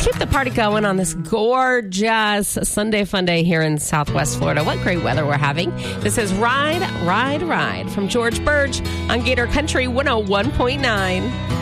keep the party going on this gorgeous Sunday fun day here in Southwest Florida. What great weather we're having. This is Ride, Ride, Ride from George Burge on Gator Country 101.9.